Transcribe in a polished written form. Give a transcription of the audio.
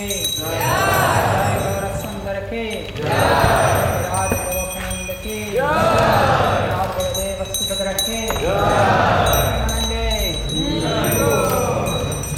जय गोरख सुंदर की राज गोरखानंद की राज गुरुदेव सुभद्रा की